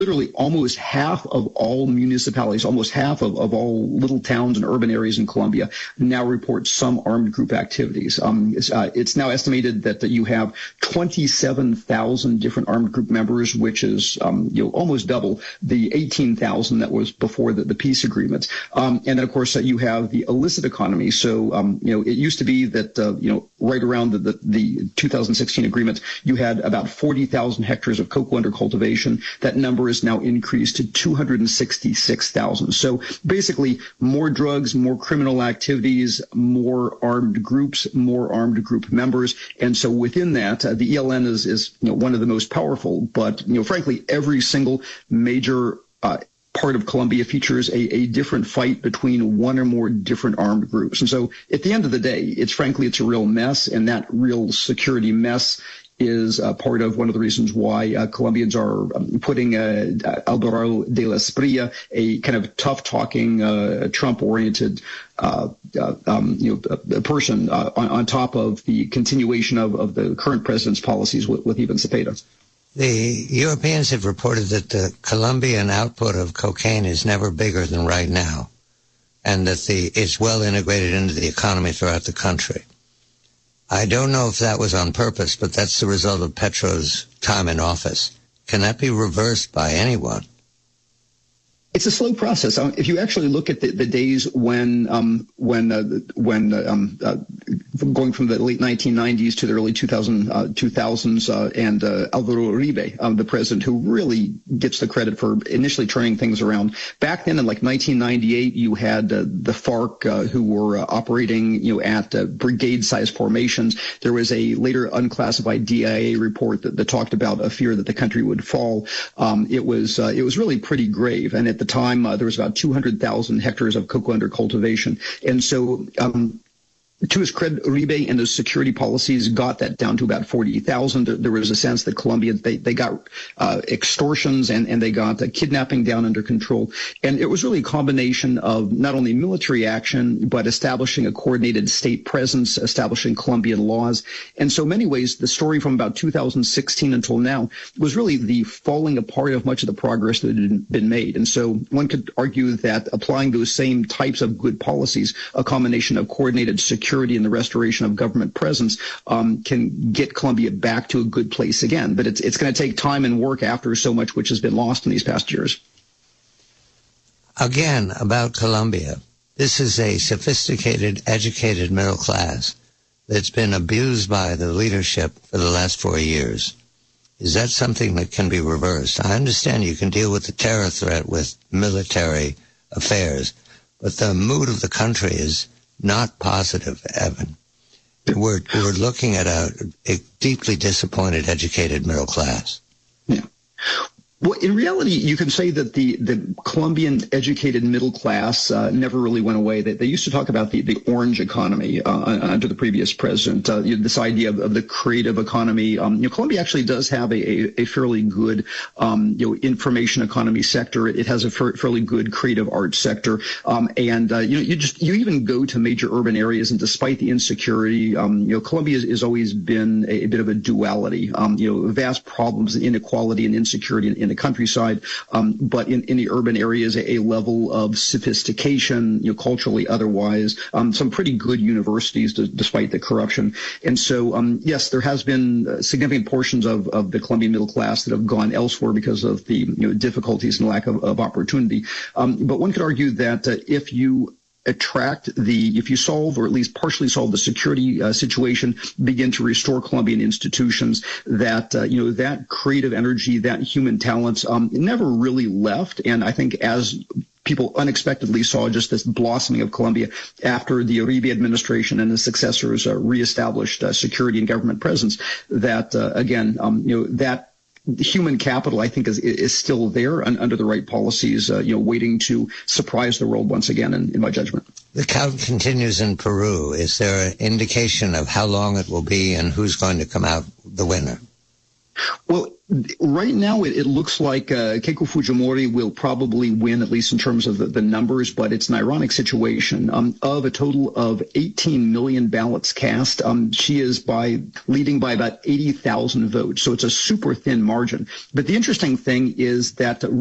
literally almost half of all municipalities, almost half of all little towns and urban areas in Colombia now report some armed group activities. It's now estimated that you have 27,000 different armed group members, which is almost double the 18,000 that was before the peace agreement. And then, of course, you have the illicit economy. So, it used to be that, right around the 2016 agreement, you had about 40,000 hectares of cocoa under cultivation. That number is now increased to 266,000. So basically, more drugs, more criminal activities, more armed groups, more armed group members. And so within that, the ELN is one of the most powerful. But, frankly, every single major part of Colombia features a different fight between one or more different armed groups. And so at the end of the day, it's a real mess. And that real security mess is part of one of the reasons why Colombians are putting Alvaro de la Espriella, a kind of tough-talking, Trump-oriented person on top of the continuation of the current president's policies with Ivan Cepeda. The Europeans have reported that the Colombian output of cocaine is never bigger than right now, and that it's well integrated into the economy throughout the country. I don't know if that was on purpose, but that's the result of Petro's time in office. Can that be reversed by anyone? It's a slow process. If you actually look at the days when going from the late 1990s to the early 2000s, and Alvaro Uribe, the president who really gets the credit for initially turning things around. Back then, in like 1998, you had the FARC who were operating, at brigade-sized formations. There was a later unclassified DIA report that talked about a fear that the country would fall. It was really pretty grave, and at the time, there was about 200,000 hectares of cocoa under cultivation. And so, to his credit, Uribe and his security policies got that down to about 40,000. There was a sense that Colombians, they got extortions and they got kidnapping down under control. And it was really a combination of not only military action, but establishing a coordinated state presence, establishing Colombian laws. And so, in many ways, the story from about 2016 until now was really the falling apart of much of the progress that had been made. And so one could argue that applying those same types of good policies, a combination of coordinated security and the restoration of government presence, can get Colombia back to a good place again. But it's going to take time and work after so much which has been lost in these past years. Again, about Colombia, this is a sophisticated, educated middle class that's been abused by the leadership for the last 4 years. Is that something that can be reversed? I understand you can deal with the terror threat with military affairs, but the mood of the country is not positive, Evan. We're looking at a deeply disappointed, educated middle class. Yeah. Well, in reality, you can say that the Colombian educated middle class never really went away. They used to talk about the orange economy under the previous president, this idea of the creative economy. Colombia actually does have a fairly good information economy sector. It has a fairly good creative arts sector. You even go to major urban areas, and despite the insecurity, Colombia has always been a bit of a duality. Vast problems, inequality and insecurity in the countryside, but in the urban areas, a level of sophistication, culturally, otherwise, some pretty good universities despite the corruption. And so, yes, there has been significant portions of the Colombian middle class that have gone elsewhere because of the difficulties and lack of opportunity. But one could argue that if you if you solve or at least partially solve the security situation, begin to restore Colombian institutions, that that creative energy, that human talent never really left. And I think as people unexpectedly saw just this blossoming of Colombia after the Uribe administration and the successors reestablished security and government presence, that again, that human capital, I think, is still there under the right policies, waiting to surprise the world once again, in my judgment. The count continues in Peru. Is there an indication of how long it will be and who's going to come out the winner? Well, right now it looks like Keiko Fujimori will probably win, at least in terms of the numbers, but it's an ironic situation. Of a total of 18 million ballots cast, she is leading by about 80,000 votes. So it's a super thin margin. But the interesting thing is that